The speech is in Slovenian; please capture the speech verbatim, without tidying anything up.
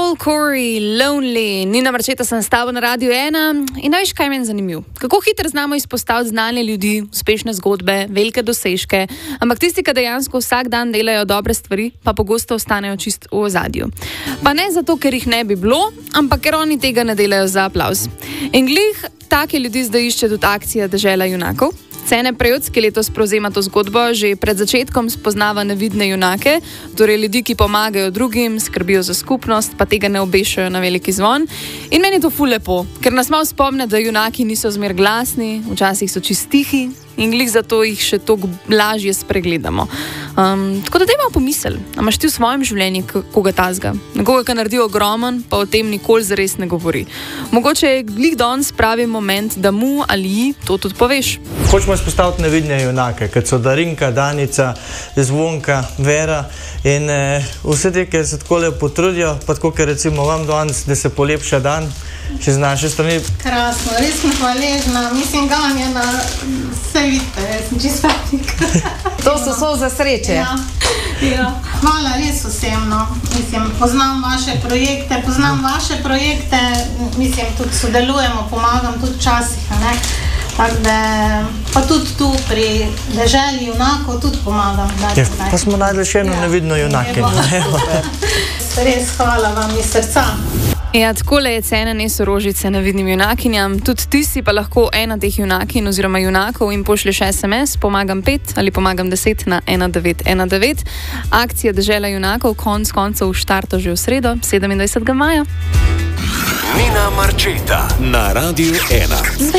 Joel Corey, Lonely, Nina Marčeta sem s tabo na Radiu ena in veš, kaj meni zanimivo? Kako hitro znamo izpostaviti znanje ljudi, uspešne zgodbe, velike dosežke, ampak tisti, ki dejansko vsak dan delajo dobre stvari, pa pogosto ostanejo čist v ozadju. Pa ne zato, ker jih ne bi bilo, ampak ker oni tega ne delajo za aplavz. In glih take ljudi zdaj išče tudi akcija Dežela junakov. Cene Prevc, ki letos prevzema to zgodbo, že pred začetkom spoznava nevidne junake, torej ljudi, ki pomagajo drugim, skrbijo za skupnost, pa tega ne obešajo na veliki zvon. In meni je to ful lepo, ker nas malo spomne, da junaki niso zmer glasni, včasih so čist tihi in glih zato jih še toliko lažje spregledamo. Um, tako da daj malo pomisel, a imaš ti v svojem življenju koga tazga? Nekoga, ki naredi ogromen, pa o tem nikoli zares ne govori. Mogoče je glih danes pravi moment, da mu ali ji to tudi poveš. Hočemo izpostaviti nevidne junake, kot so Darinka, Danica, Zvonka, Vera in eh, vse te, ki se tako lepo potrudijo, pa tako, ker recimo vam danes, da se polepša dan, še z naše strani. Krasno, res sem hvaležna, mislim, ganjena, vse vidite, jaz sem čist petnik. To so solze sreče. Ja, ja. Hvala res vsem, no. Mislim, poznam vaše projekte, poznam vaše projekte, mislim, tudi sodelujemo, pomagam tudi včasih, ne. Tako da, pa tudi tu pri Deželi junakov tudi pomagam. Ja, pa smo najdli še eno ja. nevidno junakinjo. Res hvala vam iz srca. Ja, takole je cena neso rožice nevidnim junakinjam. Tudi ti si pa lahko ena teh junakin oziroma junakov in pošlješ es em es pomagam pet ali pomagam deset na ena devet ena devet. Akcija Dežela junakov konc koncev štarta že v sredo, sedemindvajsetega maja. Nina Marčeta na Radiu ena.